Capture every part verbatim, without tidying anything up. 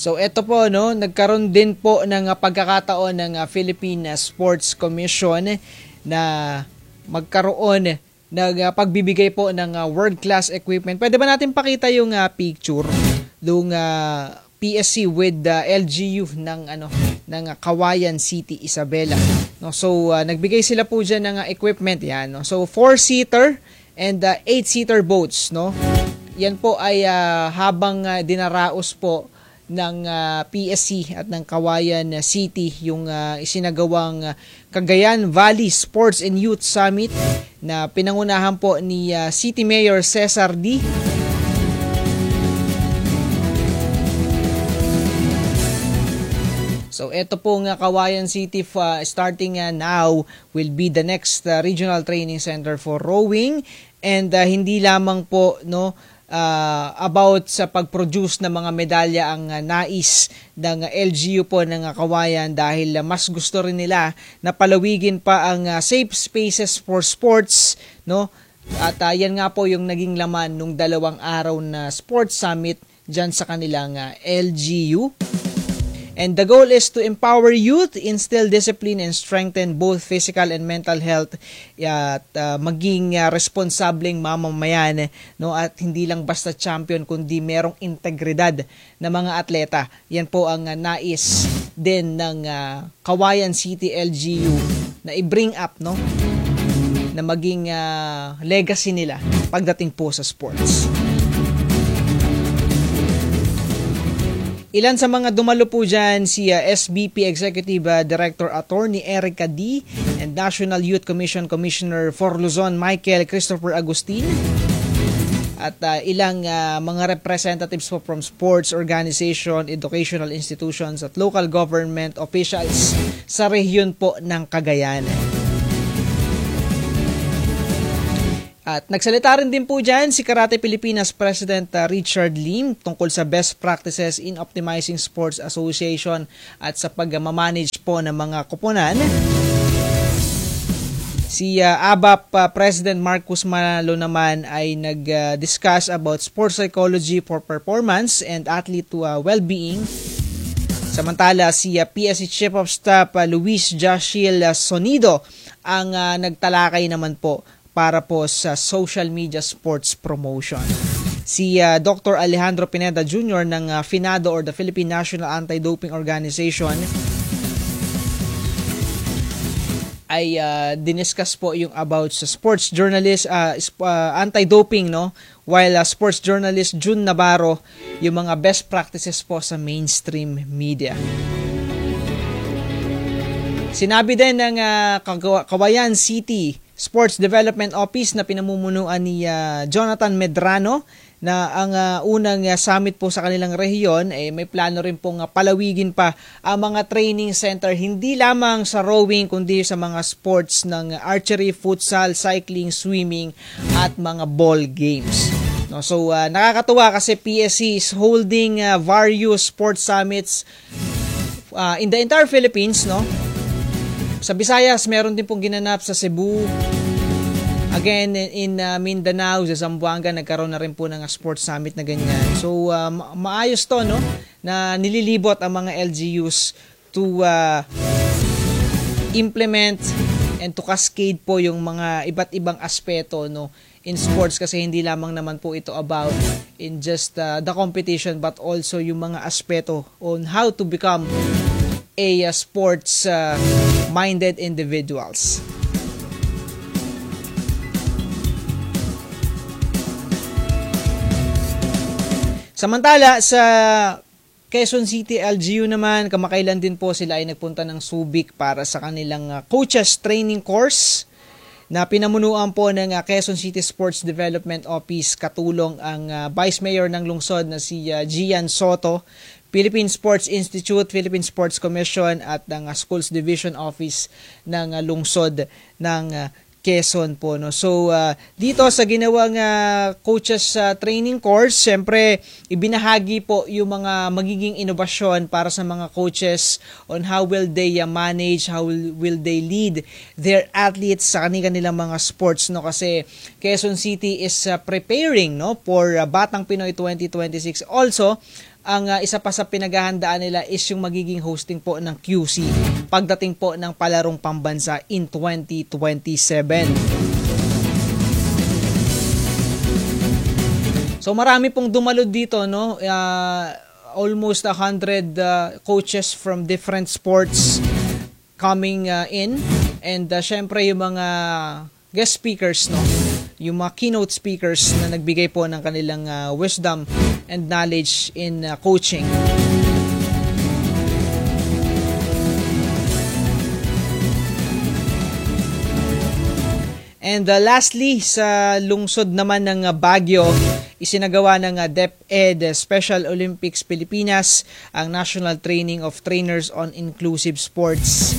So ito po, no, nagkaroon din po ng uh, pagkakataon ng uh, Philippine Sports Commission na magkaroon ng uh, pagbibigay po ng uh, world-class equipment. Pwede ba natin pakita yung uh, picture ng uh, P S C with the uh, L G U ng ano ng uh, Cauayan City, Isabela. No, so uh, nagbigay sila po diyan ng uh, equipment yan, no. So four-seater and uh, eight-seater boats, no. Yan po ay uh, habang uh, dinaraos po ng uh, P S C at ng Cauayan City yung uh, isinagawang uh, Cagayan Valley Sports and Youth Summit na pinangunahan po ni uh, City Mayor Cesar D. So ito po nga Cauayan City uh, starting uh, now will be the next uh, regional training center for rowing, and uh, hindi lamang po, no, Uh, about sa pag-produce ng mga medalya ang uh, nais ng uh, L G U po ng uh, Cauayan, dahil uh, mas gusto rin nila na palawigin pa ang uh, safe spaces for sports, no? At uh, yan nga po yung naging laman nung dalawang araw na sports summit dyan sa kanilang uh, L G U. And the goal is to empower youth, instill discipline, and strengthen both physical and mental health, at uh, maging uh, responsableng mamamayan, no, at hindi lang basta champion kundi merong integridad na mga atleta. Yan po ang uh, nais din ng uh, Cauayan City L G U na i-bring up, no, na maging uh, legacy nila pagdating po sa sports. Ilan sa mga dumalo po dyan, si uh, S B P Executive uh, Director Attorney Erica D. and National Youth Commission Commissioner for Luzon Michael Christopher Agustin. At uh, ilang uh, mga representatives po from sports organization, educational institutions at local government officials sa rehiyon po ng Cagayan. At nagsalita rin din po dyan si Karate Pilipinas President uh, Richard Lim tungkol sa best practices in optimizing sports association at sa pag-manage po ng mga koponan. Si uh, A B A P uh, President Marcos Manalo naman ay nag-discuss uh, about sports psychology for performance and athlete to, uh, well-being. Samantala, si uh, P S C Chief of Staff uh, Luis Joshil uh, Sonido ang uh, nagtalakay naman po para po sa social media sports promotion. Si uh, Doctor Alejandro Pineda Junior ng uh, FINADO or the Philippine National Anti-Doping Organization ay uh, diniscuss po yung about sa sports journalist, uh, uh, anti-doping, no? While uh, sports journalist June Navarro yung mga best practices po sa mainstream media. Sinabi din ng uh, Cauayan City Sports Development Office na pinamumunuan ni uh, Jonathan Medrano na ang uh, unang uh, summit po sa kanilang rehiyon ay eh, may plano rin pong uh, palawigin pa ang mga training center hindi lamang sa rowing kundi sa mga sports ng archery, futsal, cycling, swimming at mga ball games. No, so uh, nakakatuwa kasi P S C is holding uh, various sports summits uh, in the entire Philippines, no? Sa Visayas, meron din pong ginanap sa Cebu. Again, in uh, Mindanao, sa Zamboanga, nagkaroon na rin po ng sports summit na ganyan. So, uh, ma- maayos to, no? Na nililibot ang mga L G Us to uh, implement and to cascade po yung mga iba't ibang aspeto, no, in sports, kasi hindi lamang naman po ito about in just uh, the competition but also yung mga aspeto on how to become a uh, sports uh, minded individuals. Samantala sa Quezon City L G U naman, kamakailan din po sila ay nagpunta ng Subic para sa kanilang uh, coaches training course na pinamunuan po ng uh, Quezon City Sports Development Office, katulong ang uh, Vice Mayor ng lungsod na si uh, Gian Soto, Philippine Sports Institute, Philippine Sports Commission at ng uh, Schools Division Office ng uh, lungsod ng uh, Quezon po, no. So uh, dito sa ginawang uh, coaches uh, training course, syempre ibinahagi po yung mga magiging inobasyon para sa mga coaches on how will they uh, manage, how will, will they lead their athletes sa kanilang mga sports, no, kasi Quezon City is uh, preparing, no, for uh, Batang Pinoy twenty twenty-six. Also, ang uh, isa pa sa pinaghahandaan nila is yung magiging hosting po ng Q C pagdating po ng palarong pambansa in twenty twenty-seven. So marami pong dumalod dito, no? Uh, almost one hundred uh, coaches from different sports coming uh, in, and uh, syempre yung mga guest speakers, no? Yung mga keynote speakers na nagbigay po ng kanilang uh, wisdom and knowledge in uh, coaching. And uh, lastly, sa lungsod naman ng uh, Baguio, isinagawa ng uh, DepEd uh, Special Olympics Pilipinas ang National Training of Trainers on Inclusive Sports.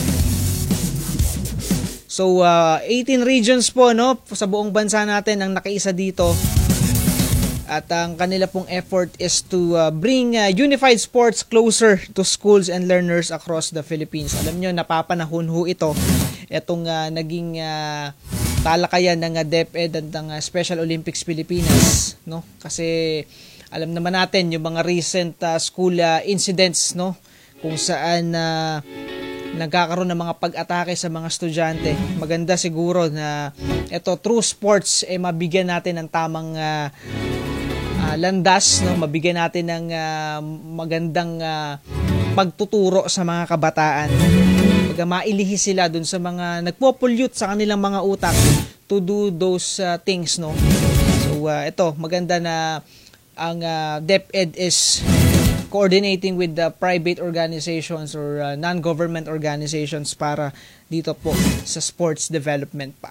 So uh, eighteen regions po, no, sa buong bansa natin ang nakaisa dito. At ang kanila pong effort is to uh, bring uh, unified sports closer to schools and learners across the Philippines. Alam nyo, napapanahon ho ito. Itong uh, naging uh, talakayan ng uh, DepEd at ng uh, Special Olympics Pilipinas, no? Kasi alam naman natin yung mga recent uh, school uh, incidents, no, kung saan uh, nagkakaroon ng mga pag-atake sa mga estudyante. Maganda siguro na ito, through sports, eh, mabigyan natin ng tamang uh, uh, landas, no? Mabigyan natin ng uh, magandang uh, pagtuturo sa mga kabataan. Pag mailihis sila dun sa mga nagpo-pollute sa kanilang mga utak to do those uh, things, no? So uh, ito, maganda na ang uh, DepEd is coordinating with the private organizations or uh, non-government organizations para dito po sa sports development pa.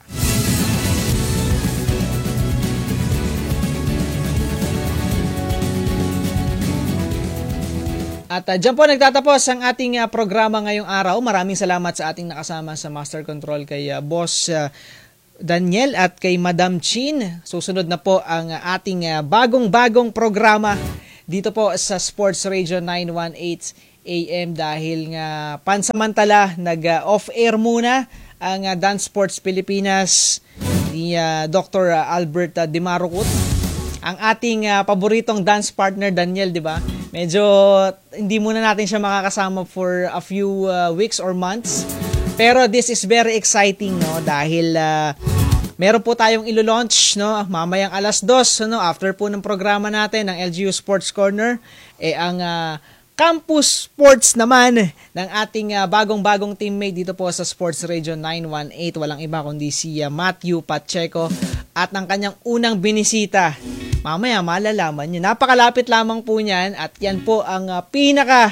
At uh, dyan po nagtatapos ang ating uh, programa ngayong araw. Maraming salamat sa ating nakasama sa Master Control kay uh, Boss uh, Daniel at kay Madam Chin. Susunod na po ang uh, ating uh, bagong-bagong programa dito po sa Sports Radio nine eighteen A M dahil nga pansamantala nag-off-air muna ang uh, Dance Sports Pilipinas ni uh, Doctor Uh, Albert uh, Dimarukut. Ang ating uh, paboritong dance partner Daniel, di ba? Medyo hindi muna natin siya makakasama for a few uh, weeks or months. Pero this is very exciting, no, dahil uh, meron po tayong ilo-launch, no, mamayang alas dos, no, after po ng programa natin ng L G U Sports Corner, eh ang uh, Campus Sports naman ng ating uh, bagong-bagong teammate dito po sa Sports Radio nine eighteen, walang iba kundi si uh, Matthew Pacheco at ang kanyang unang binisita. Mamaya malalaman nyo. Napakalapit lamang po niyan at yan po ang uh, pinaka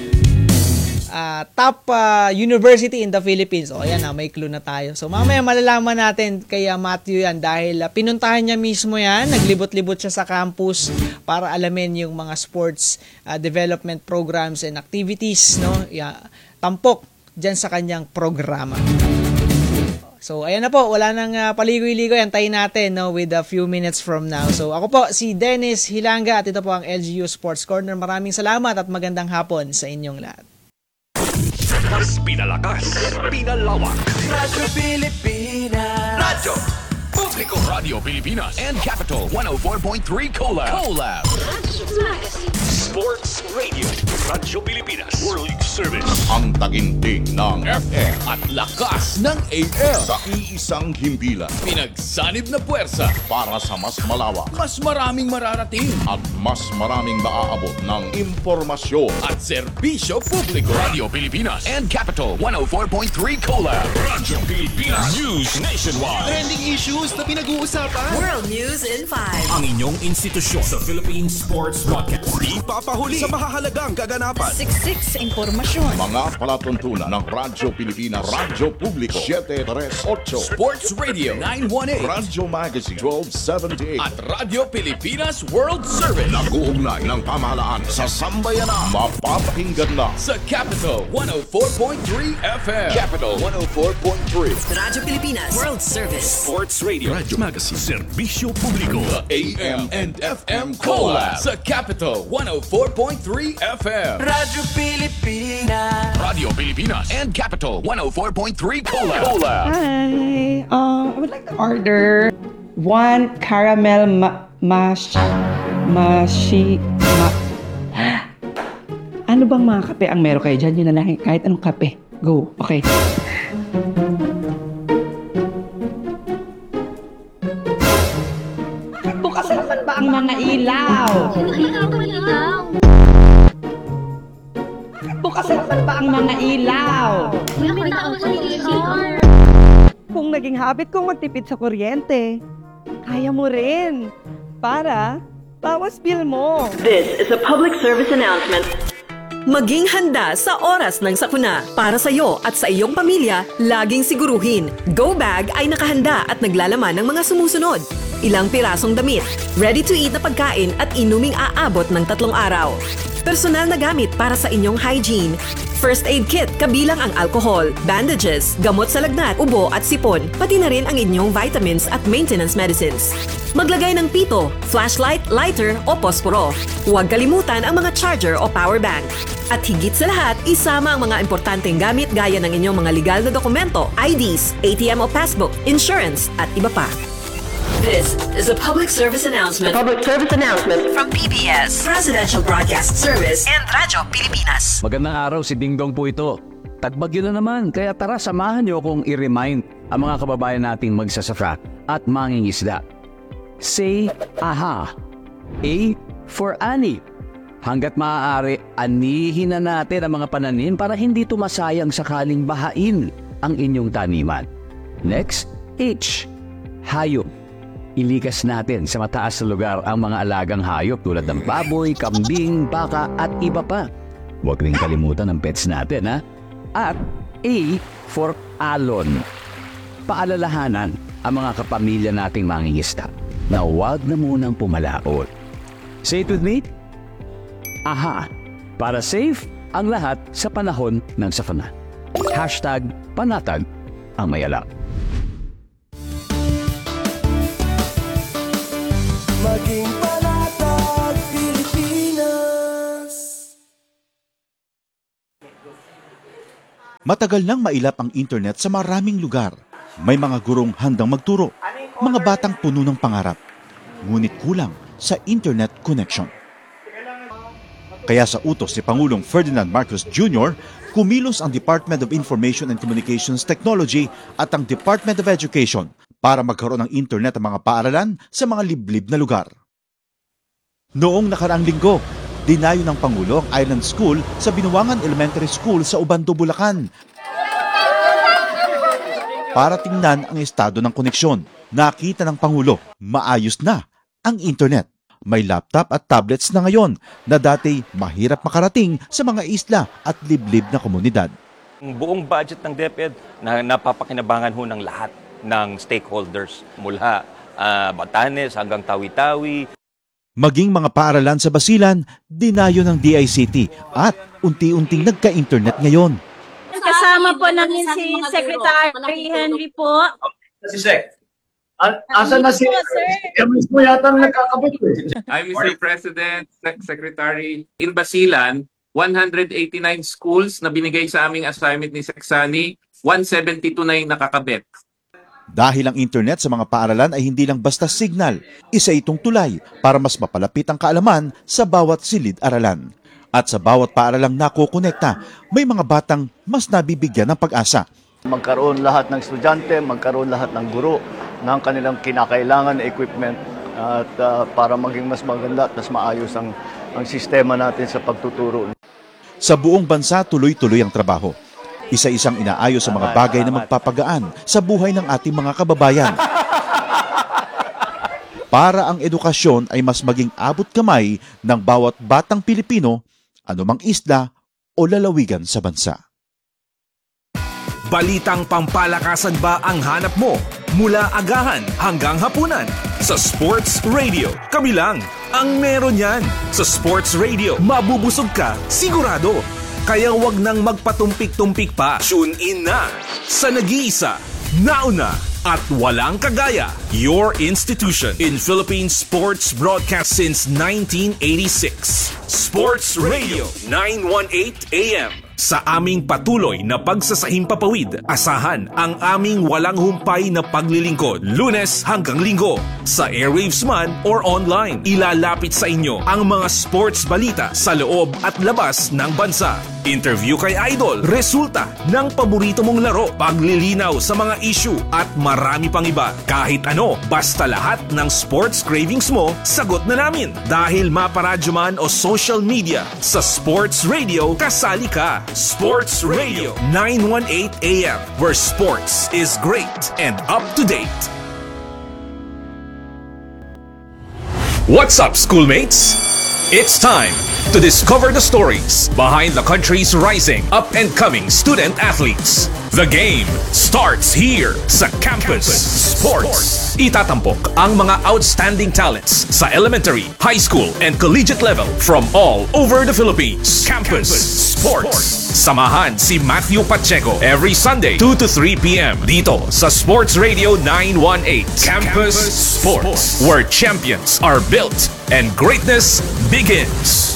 Uh, top uh, university in the Philippines. O yan na, may clue na tayo. So mamaya malalaman natin kay uh, Matthew yan dahil uh, pinuntahan niya mismo yan. Naglibot-libot siya sa campus para alamin yung mga sports uh, development programs and activities, no? Yeah, tampok dyan sa kanyang programa. So ayan na po, wala nang uh, paligoy-ligoy. Antayin natin, no, with a few minutes from now. So ako po si Dennis Hilanga at ito po ang L G U Sports Corner. Maraming salamat at magandang hapon sa inyong lahat. Mas pinalakas, pinalawak. Radyo Pilipinas. Radyo Publiko Radio Pilipinas and Capital one oh four point three Collab. Collab. Sports Radio Radyo Pilipinas. World Service. Ang taginting ng F M at lakas ng A M. sa iisang himpilan Pinagsanib na puwersa para sa mas malawak mas maraming mararating at mas maraming maaabot ng impormasyon. at serbisyo publiko. Radio Pilipinas and Capital one oh four point three Collab. Radyo Pilipinas News Nationwide. Trending issues na pinag-uusapan. World News in five. Ang inyong institusyon sa Philippine Sports Broadcast. Di papahuli sa mahahalagang kaganapan. Siksik sa impormasyon. impormasyon. Mga palatuntunan ng Radyo Pilipinas, Radyo Publiko, seven thirty-eight, Sports Radio nine eighteen Radyo Magazine, twelve seventy-eight, at Radyo Pilipinas World Service nag-uugnay ng pamahalaan sa sambayanan. Mapapakinggan na sa Capital one oh four point three F M. Capital one oh four point three. Radyo Pilipinas World Service. Sports Radio, Radyo Magazine, Serbisyo Publiko, the A M and F M Collab sa Capital one oh four point three F M. Radyo Pilipinas. Radio Pilipinas and Capital one oh four point three Collab. Collab. Hi. Uh, I would like to order one caramel ma- mash mashi ma Ano bang mga kape ang meron kayo dyan? Yun na lang, kahit anong kape. Go. Okay. Bukas naman ba ang mga ilaw? Bukas naman ba ang mga ilaw? Kung naging habit kong magtipid sa kuryente, kaya mo rin. Para bawas bill mo. This is a public service announcement. Maging handa sa oras ng sakuna. Para sa iyo at sa iyong pamilya, laging siguruhin. Go Bag ay nakahanda at naglalaman ng mga sumusunod. Ilang pirasong damit, ready-to-eat na pagkain at inuming aabot ng tatlong araw. Personal na gamit para sa inyong hygiene. First aid kit kabilang ang alcohol, bandages, gamot sa lagnat, ubo at sipon, pati na rin ang inyong vitamins at maintenance medicines. Maglagay ng pito, flashlight, lighter o posporo. Huwag kalimutan ang mga charger o power bank. At higit sa lahat, isama ang mga importanteng gamit gaya ng inyong mga legal na dokumento, I Ds, A T M o passbook, insurance at iba pa. This is a public service announcement. Public service announcement from P B S, Presidential Broadcast Service, and Radyo Pilipinas. Magandang araw, si Dingdong po ito. Tagbagyo na naman, kaya tara samahan niyo akong i-remind ang mga kababayan nating magsasaka at mangingisda. Say aha. A for ani. Hanggat maaari, anihin na natin ang mga pananim para hindi tumasayang sakaling bahain ang inyong taniman. Next, H. Hayop. Ilikas natin sa mataas na lugar ang mga alagang hayop tulad ng baboy, kambing, baka at iba pa. Huwag rin kalimutan ang pets natin, ha? At A for alon. Paalalahanan ang mga kapamilya nating mangingisda na huwag na munang pumalaot. Say it with me. Aha! Para safe ang lahat sa panahon ng sakuna. Hashtag panatag ang mayala. Maging panatag Pilipinas. Matagal nang mailap ang internet sa maraming lugar. May mga gurong handang magturo, mga batang puno ng pangarap. Ngunit kulang sa internet connection. Kaya sa utos ni Pangulong Ferdinand Marcos Junior, kumilos ang Department of Information and Communications Technology at ang Department of Education para magkaroon ng internet ang mga paaralan sa mga liblib na lugar. Noong nakaraang linggo, dinayo ng Pangulo ang Island School sa Binuangan Elementary School sa Ubando, Bulacan para tingnan ang estado ng koneksyon. Nakita ng Pangulo, maayos na ang internet. May laptop at tablets na ngayon na dati mahirap makarating sa mga isla at liblib na komunidad. Ang buong budget ng DepEd na napapakinabangan ho ng lahat ng stakeholders mula uh, Batanes hanggang Tawi-Tawi. Maging mga paaralan sa Basilan, dinayo ng D I C T at unti-unting nagka-internet ngayon. Kasama po namin si Secretary Henry po. Si Sec. Asan na si... Eh, mismo yata ang nagkakabit eh. I'm Mister President, Sec Secretary. In Basilan, one hundred eighty-nine schools na binigay sa aming assignment ni Seksani, one seventy-two na yung nakakabit. Dahil ang internet sa mga paaralan ay hindi lang basta signal, isa itong tulay para mas mapalapit ang kaalaman sa bawat silid-aralan. At sa bawat paaralang nakokonekta, may mga batang mas nabibigyan ng pag-asa. Magkaroon lahat ng estudyante, magkaroon lahat ng guro ng kanilang kinakailangan na equipment at uh, para maging mas maganda at mas maayos ang, ang sistema natin sa pagtuturo. Sa buong bansa, tuloy-tuloy ang trabaho. Isa-isang inaayos sa mga bagay na magpapagaan sa buhay ng ating mga kababayan. Para ang edukasyon ay mas maging abot kamay ng bawat batang Pilipino, anumang isla o lalawigan sa bansa. Balitang pampalakasan ba ang hanap mo? Mula agahan hanggang hapunan. Sa Sports Radio, kami lang ang meron yan. Sa Sports Radio, mabubusog ka, sigurado. Kaya wag nang magpatumpik-tumpik pa. Tune in na sa nag-iisa, nauna, at walang kagaya. Your institution in Philippine sports broadcast since nineteen eighty-six. Sports Radio nine eighteen A M. Sa aming patuloy na pagsasahimpapawid, asahan ang aming walang humpay na paglilingkod. Lunes hanggang Linggo, sa airwaves man or online. Ilalapit sa inyo ang mga sports balita sa loob at labas ng bansa. Interview kay Idol, resulta ng paborito mong laro, paglilinaw sa mga issue at marami pang iba. Kahit ano, basta lahat ng sports cravings mo, sagot na namin. Dahil maparadyo man o social media, sa Sports Radio, kasali ka. Sports Radio nine eighteen A M, where sports is great and up to date. What's up, schoolmates? It's time to discover the stories behind the country's rising, up-and-coming student athletes. The game starts here sa Campus Sports. Itatampok ang mga outstanding talents sa elementary, high school, and collegiate level from all over the Philippines. Campus Sports. Samahan si Matthew Pacheco every Sunday, two to three P M dito sa Sports Radio nine eighteen. Campus Sports, where champions are built and greatness begins.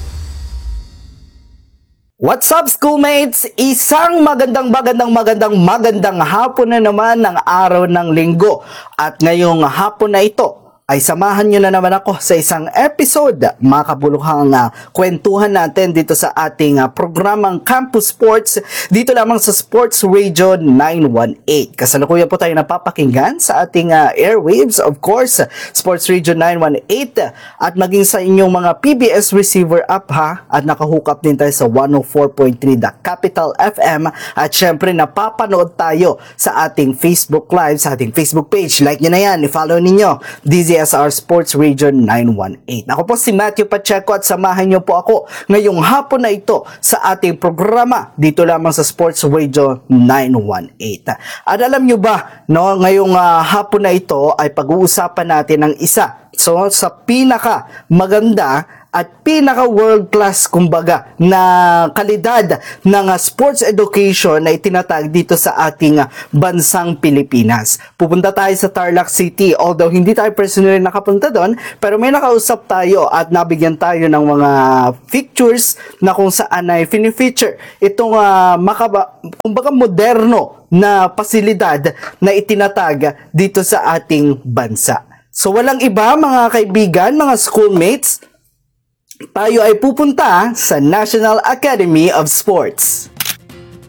What's up, schoolmates? Isang magandang magandang magandang magandang hapon na naman ng araw ng linggo. At ngayong hapon na ito ay samahan nyo na naman ako sa isang episode, mga kabuluhang uh, kwentuhan natin dito sa ating uh, programang Campus Sports, dito lamang sa Sports Radio nine eighteen. Kasalukuyan po tayo napapakinggan sa ating uh, airwaves, of course, Sports Radio nine eighteen, at maging sa inyong mga P B S receiver app ha, at nakahook up din tayo sa one oh four point three The Capital F M, at syempre napapanood tayo sa ating Facebook Live, sa ating Facebook page. Like nyo na yan, i-follow ninyo D Z S R Sports Radio nine eighteen. Ako po si Matthew Pacheco at samahan niyo po ako ngayong hapon na ito sa ating programa dito lamang sa Sports Radio nine eighteen. At alam niyo ba, no, ngayong uh, hapon na ito ay pag-uusapan natin ng isa so sa pinaka maganda at pinaka world class kumbaga na kalidad ng uh, sports education na itinatag dito sa ating uh, bansang Pilipinas. Pupunta tayo sa Tarlac City, although hindi tayo personally nakapunta doon, pero may nakausap tayo at nabigyan tayo ng mga features na kung saan ay fini-feature itong uh, makaba, kumbaga moderno na pasilidad na itinatag dito sa ating bansa. So walang iba, mga kaibigan, mga schoolmates, tayo ay pupunta sa National Academy of Sports.